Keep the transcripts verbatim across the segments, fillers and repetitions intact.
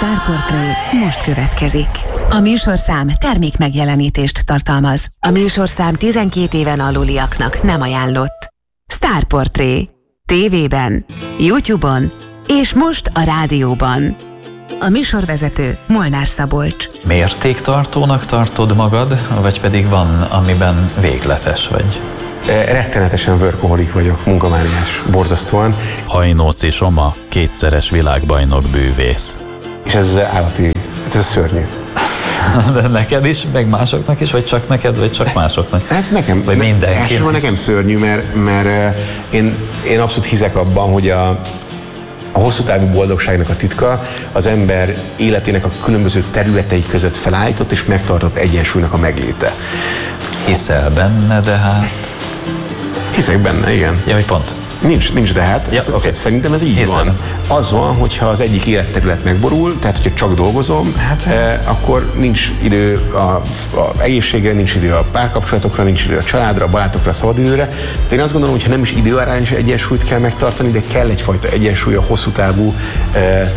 Sztárportré most következik. A műsorszám termék megjelenítést tartalmaz. A műsorszám tizenkét éven aluliaknak nem ajánlott. Sztárportré. Tévében, YouTube-on és most a rádióban. A műsorvezető Molnár Szabolcs. Mértéktartónak tartod magad, vagy pedig van, amiben végletes vagy? Rettenetesen workaholic vagyok, munkamániás, borzasztóan. Hajnóci Soma, kétszeres világbajnok bűvész. És ez állati, ez szörnyű. De neked is, meg másoknak is, vagy csak neked, vagy csak másoknak? Ez nekem, vagy mindenki. Elsősorban nekem szörnyű, mert, mert én, én abszolút hiszek abban, hogy a, a hosszú távú boldogságnak a titka az ember életének a különböző területei között felállított és megtartott egyensúlynak a megléte. Hiszel benne, de hát... Hiszek benne, igen. Ja, hogy pont. Nincs, nincs de hát. Ja, ez, okay. Szerintem ez így Hiszem. van. Az van, hogyha az egyik életterület megborul, tehát hogyha csak dolgozom, hát, eh, akkor nincs idő a, a egészségre, nincs idő a párkapcsolatokra, nincs idő a családra, a barátokra, a szabadidőre. De én azt gondolom, hogy ha nem is időarányos egyensúlyt kell megtartani, de kell egyfajta egyensúly a hosszú távú eh,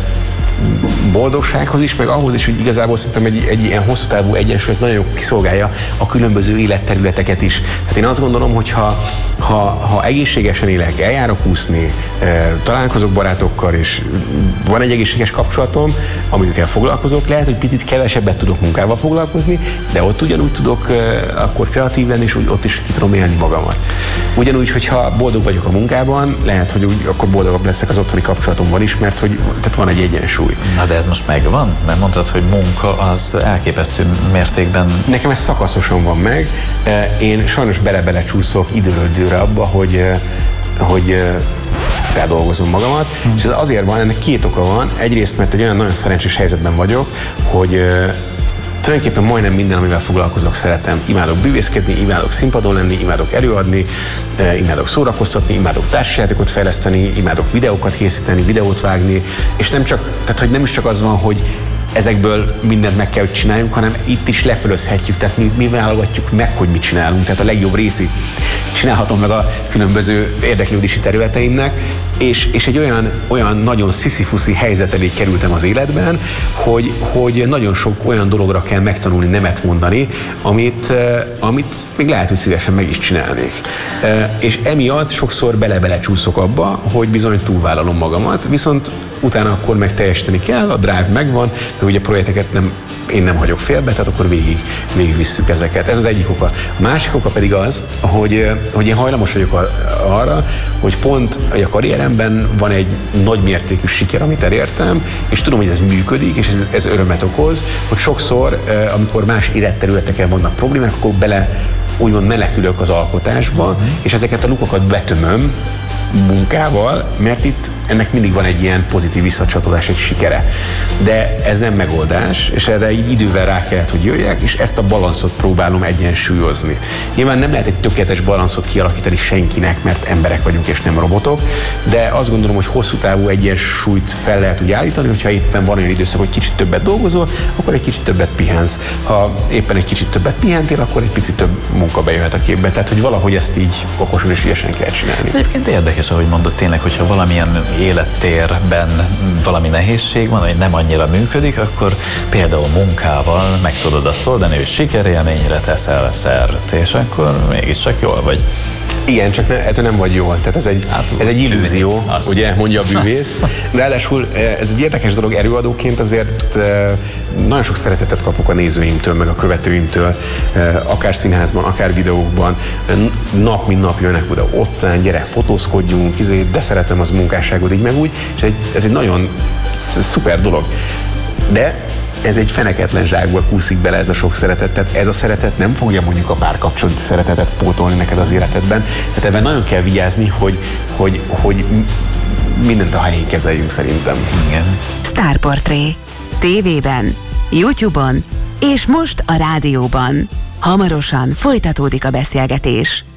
boldogsághoz is, meg ahhoz is, hogy igazából szerintem egy, egy ilyen hosszú távú egyensúly, ez nagyon kiszolgálja a különböző életterületeket is. Tehát én azt gondolom, hogy ha, ha, ha egészségesen élek, eljárok úszni, találkozok barátokkal, és van egy egészséges kapcsolatom, amikkel foglalkozok, lehet, hogy picit kevesebbet tudok munkával foglalkozni, de ott ugyanúgy tudok akkor kreatív lenni, és ott is ki tudom élni magamat. Ugyanúgy, hogyha boldog vagyok a munkában, lehet, hogy úgy, akkor boldogabb leszek az otthoni kapcsolatomban is, mert hogy tehát van egy egyensúly. Na de ez most megvan? Mert mondtad, hogy munka az elképesztő mértékben... Nekem ez szakaszosan van meg. Én sajnos bele-bele csúszok időről időre abba, hogy, hogy feldolgozom magamat, hmm. és ez azért van, ennek két oka van. Egyrészt, mert egy olyan nagyon szerencsés helyzetben vagyok, hogy tulajdonképpen majdnem minden, amivel foglalkozok, szeretem. Imádok bűvészkedni, imádok színpadon lenni, imádok előadni, imádok szórakoztatni, imádok társasjátékot fejleszteni, imádok videókat készíteni, videót vágni, és nem csak, tehát hogy nem is csak az van, hogy ezekből mindent meg kell, hogy csináljunk, hanem itt is lefölözhetjük, tehát mi, mi válogatjuk meg, hogy mit csinálunk, tehát a legjobb részét csinálhatom meg a különböző érdeklődési területeimnek, és, és egy olyan, olyan nagyon sziszifuszi helyzet elé kerültem az életben, hogy, hogy nagyon sok olyan dologra kell megtanulni nemet mondani, amit, amit még lehet, hogy szívesen meg is csinálnék. És emiatt sokszor bele-bele csúszok abba, hogy bizony túlvállalom magamat, viszont utána akkor meg teljesíteni kell, a drive megvan, de ugye a projekteket nem, én nem hagyok félbe, tehát akkor végig, végig visszük ezeket. Ez az egyik oka. A másik oka pedig az, hogy, hogy én hajlamos vagyok arra, hogy pont a karrieremben van egy nagy mértékű siker, amit elértem, és tudom, hogy ez működik, és ez, ez örömet okoz, hogy sokszor, amikor más életterületeken vannak problémák, akkor bele úgymond menekülök az alkotásba, uh-huh. és ezeket a lukokat betömöm munkával, mert itt ennek mindig van egy ilyen pozitív visszacsatolás, egy sikere. De ez nem megoldás, és erre így idővel rá kellett, hogy jöjjek, és ezt a balanszot próbálom egyensúlyozni. Nyilván nem lehet egy tökéletes balanszot kialakítani senkinek, mert emberek vagyunk és nem robotok, de azt gondolom, hogy hosszú távú egyensúlyt fel lehet úgy állítani, hogyha éppen van olyan időszak, hogy kicsit többet dolgozol, akkor egy kicsit többet pihensz. Ha éppen egy kicsit többet pihentél, akkor egy picit több munka bejöhet a képbe. Tehát, hogy valahogy ezt így okosan és ügyesen kell csinálni. De egyébként érdekes, ahogy mondod, tényleg, hogyha valamilyen élettérben valami nehézség van, hogy nem annyira működik, akkor például munkával meg tudod azt oldani, hogy sikerélményre teszel szert, és akkor mégiscsak jól vagy. Igen, csak ne, ettől nem vagy jól. Tehát ez egy, hát, ez egy illúzió, ugye, mondja a bűvész. Ráadásul ez egy érdekes dolog, előadóként azért nagyon sok szeretetet kapok a nézőimtől, meg a követőimtől, akár színházban, akár videókban. Nap mint nap jönnek oda, otcán, gyere, fotózkodjunk, de szeretem az munkásságot, így meg úgy, és ez egy nagyon szuper dolog. De ez egy feneketlen zsákba kúszik bele ez a sok szeretet, tehát ez a szeretet nem fogja mondjuk a párkapcsolati szeretetet pótolni neked az életedben, tehát ebben nagyon kell vigyázni, hogy, hogy, hogy mindent a helyén kezeljünk szerintem. Igen. Sztárportré. Tévében, YouTube-on és most a rádióban. Hamarosan folytatódik a beszélgetés.